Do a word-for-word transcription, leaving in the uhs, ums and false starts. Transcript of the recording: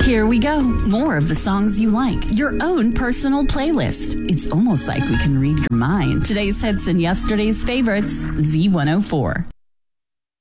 Here we go. More of the songs you like. Your own personal playlist. It's almost like we can read your mind. Today's hits and yesterday's favorites. Z one oh four.